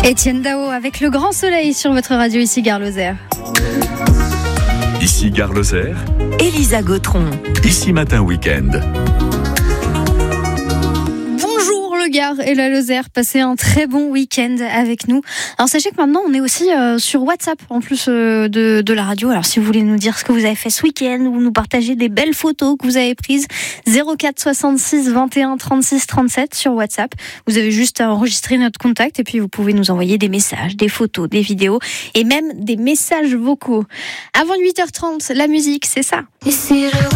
Étienne Dao avec le grand soleil sur votre radio, ici Gare Lozère. Ici Gare Lozère, Elisa Gautron. Ici Matin Week-end. Bonjour le Gard et la Lozère, passez un très bon week-end avec nous. Alors sachez que maintenant on est aussi sur WhatsApp en plus de la radio. Alors si vous voulez nous dire ce que vous avez fait ce week-end ou nous partager des belles photos que vous avez prises, 04 66 21 36 37 sur WhatsApp. Vous avez juste à enregistrer notre contact et puis vous pouvez nous envoyer des messages, des photos, des vidéos et même des messages vocaux. Avant 8h30, la musique, c'est ça.